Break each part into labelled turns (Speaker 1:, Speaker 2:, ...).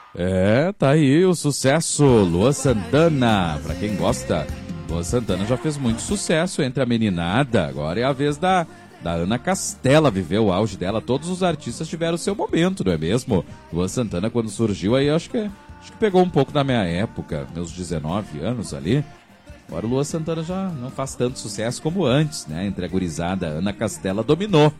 Speaker 1: Tá aí o sucesso, Luan Santana. Pra quem gosta, Luan Santana já fez muito sucesso entre a meninada. Agora é a vez da Ana Castela viver o auge dela. Todos os artistas tiveram o seu momento, não é mesmo? Luan Santana, quando surgiu aí, acho que pegou um pouco da minha época, meus 19 anos ali. Agora o Luan Santana já não faz tanto sucesso como antes, né? Entre a gurizada, a Ana Castela dominou.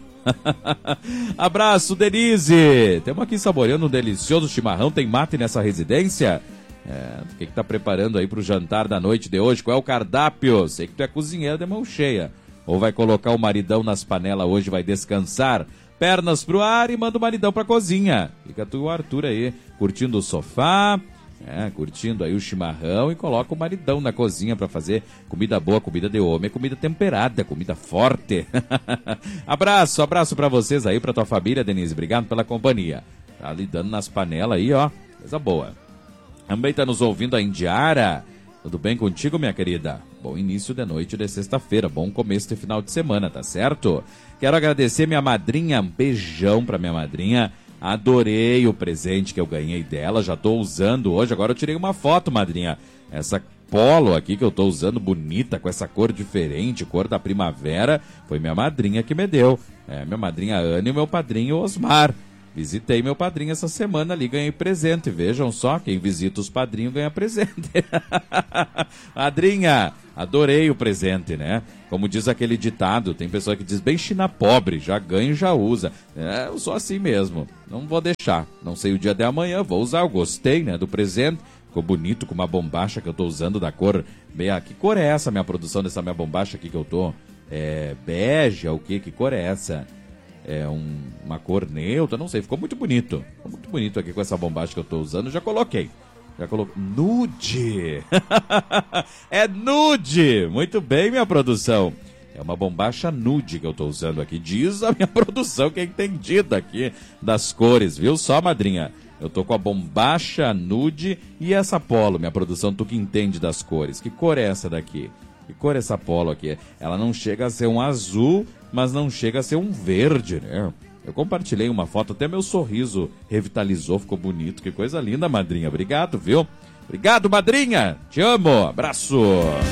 Speaker 1: Abraço, Denise! Estamos aqui saboreando um delicioso chimarrão. Tem mate nessa residência? O que tá preparando aí pro jantar da noite de hoje? Qual é o cardápio? Sei que tu é cozinheiro de mão cheia. Ou vai colocar o maridão nas panelas hoje, vai descansar? Pernas pro ar e manda o maridão pra cozinha. Fica tu e o Arthur aí, curtindo o sofá, curtindo aí o chimarrão e coloca o maridão na cozinha pra fazer comida boa, comida de homem, comida temperada, comida forte. Abraço pra vocês aí, pra tua família, Denise. Obrigado pela companhia. Tá ali dando nas panelas aí, ó. Coisa boa. Também tá nos ouvindo a Indiara. Tudo bem contigo, minha querida? Bom início de noite de sexta-feira, bom começo de final de semana, tá certo? Quero agradecer minha madrinha, um beijão pra minha madrinha. Adorei o presente que eu ganhei dela, já tô usando hoje. Agora eu tirei uma foto, madrinha. Essa polo aqui que eu tô usando, bonita, com essa cor diferente, cor da primavera, foi minha madrinha que me deu. Minha madrinha Ana e o meu padrinho Osmar. Visitei meu padrinho essa semana ali, ganhei presente. Vejam só, quem visita os padrinhos ganha presente. Madrinha, adorei o presente, né? Como diz aquele ditado, tem pessoa que diz bem China pobre, já ganha e já usa. Eu sou assim mesmo, não vou deixar. Não sei o dia de amanhã, vou usar, eu gostei, né, do presente. Ficou bonito com uma bombacha que eu tô usando da cor... que cor é essa, minha produção, dessa minha bombacha aqui que eu tô? Bege, é o quê? Que cor é essa? Uma cor neutra, não sei, ficou muito bonito. Ficou muito bonito aqui com essa bombacha que eu tô usando, já coloquei. Nude! É nude! Muito bem, minha produção. É uma bombacha nude que eu tô usando aqui. Diz a minha produção que é entendida aqui das cores, viu só, madrinha? Eu tô com a bombacha nude e essa polo, minha produção, tu que entende das cores. Que cor é essa daqui? Que cor é essa polo aqui? Ela não chega a ser um azul, mas não chega a ser um verde, né? Eu compartilhei uma foto, até meu sorriso revitalizou, ficou bonito. Que coisa linda, madrinha. Obrigado, viu? Obrigado, madrinha. Te amo. Abraço.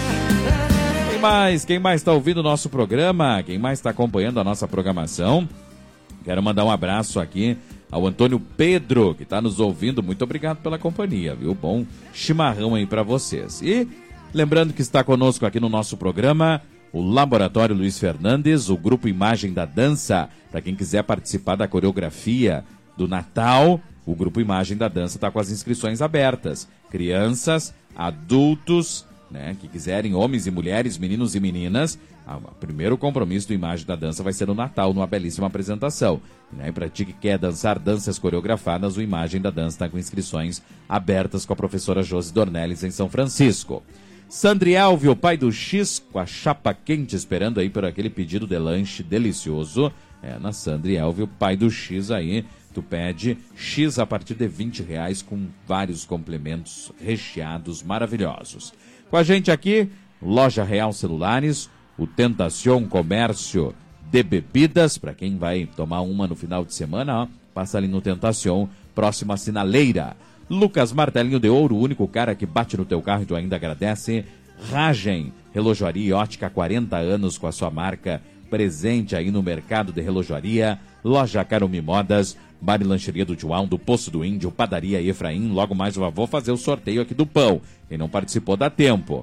Speaker 1: Quem mais está ouvindo o nosso programa? Quem mais está acompanhando a nossa programação? Quero mandar um abraço aqui ao Antônio Pedro, que está nos ouvindo. Muito obrigado pela companhia, viu? Bom chimarrão aí para vocês. E lembrando que está conosco aqui no nosso programa o Laboratório Luiz Fernandes, o Grupo Imagem da Dança. Para quem quiser participar da coreografia do Natal, o Grupo Imagem da Dança está com as inscrições abertas. Crianças, adultos, né, que quiserem, homens e mulheres, meninos e meninas. O primeiro compromisso do Imagem da Dança vai ser no Natal, numa belíssima apresentação. E para ti que quer dançar danças coreografadas, o Imagem da Dança está com inscrições abertas com a professora Josi Dornelles em São Francisco. Sandrielvio, pai do X, com a chapa quente, esperando aí por aquele pedido de lanche delicioso. Na Sandrielvio, pai do X aí, tu pede X a partir de R$20 com vários complementos recheados maravilhosos. Com a gente aqui, Loja Real Celulares, o Tentacion Comércio de Bebidas, para quem vai tomar uma no final de semana, ó, passa ali no Tentacion, próximo à Sinaleira. Lucas Martelinho de Ouro, o único cara que bate no teu carro e tu ainda agradece. Ragem, relojoaria e ótica há 40 anos com a sua marca presente aí no mercado de relojoaria. Loja Carumi Modas, bar e lancheria do João, do Poço do Índio, padaria Efraim. Logo mais eu vou fazer o sorteio aqui do pão. Quem não participou dá tempo.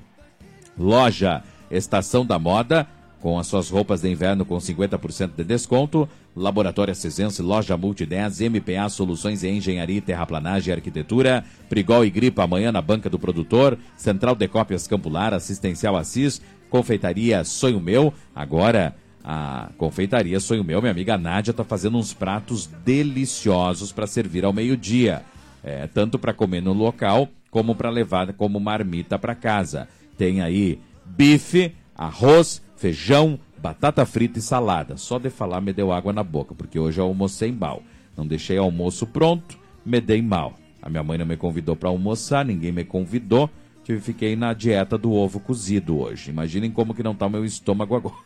Speaker 1: Loja Estação da Moda, com as suas roupas de inverno com 50% de desconto. Laboratório Cesense, Loja Multi10, MPA Soluções em Engenharia, Terraplanagem e Arquitetura. Prigol e Gripa amanhã na banca do produtor. Central de Cópias Campular, Assistencial Assis, Confeitaria Sonho Meu. Agora a Confeitaria Sonho Meu, minha amiga Nádia, está fazendo uns pratos deliciosos para servir ao meio-dia. Tanto para comer no local, como para levar como marmita para casa. Tem aí bife, arroz, feijão, batata frita e salada. Só de falar me deu água na boca, porque hoje eu almocei mal. Não deixei almoço pronto, me dei mal. A minha mãe não me convidou para almoçar, ninguém me convidou. Fiquei na dieta do ovo cozido hoje. Imaginem como que não tá o meu estômago agora.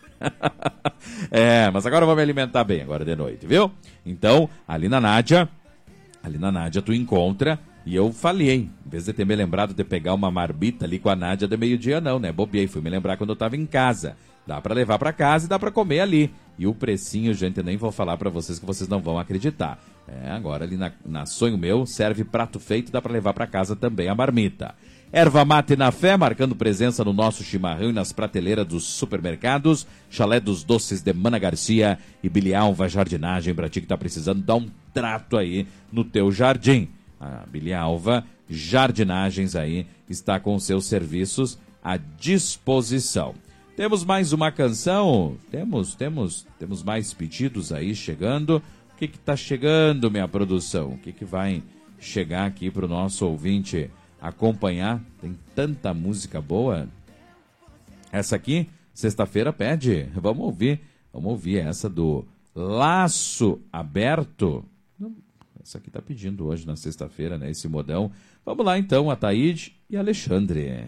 Speaker 1: Mas agora eu vou me alimentar bem agora de noite, viu? Então, ali na Nádia tu encontra E eu falhei, em vez de ter me lembrado de pegar uma marmita ali com a Nádia de meio-dia, não, né? Bobiei, fui me lembrar quando eu tava em casa. Dá pra levar pra casa e dá pra comer ali. E o precinho, gente, eu nem vou falar pra vocês que vocês não vão acreditar. Agora ali na Sonho Meu, serve prato feito, dá pra levar pra casa também a marmita. Erva mate na fé, marcando presença no nosso chimarrão e nas prateleiras dos supermercados. Chalé dos Doces de Mana Garcia e Bilialva Jardinagem, pra ti que tá precisando dar um trato aí no teu jardim. A Bilialva Jardinagens aí está com seus serviços à disposição. Temos mais uma canção? Temos mais pedidos aí chegando. O que está chegando, minha produção? O que vai chegar aqui para o nosso ouvinte acompanhar? Tem tanta música boa. Essa aqui, sexta-feira, pede. Vamos ouvir essa do Laço Aberto. Essa aqui tá pedindo hoje na sexta-feira, né? Esse modão. Vamos lá então, Ataíde e Alexandre.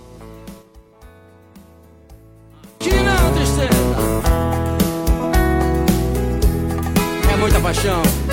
Speaker 2: Que não, tristeza. É muita paixão.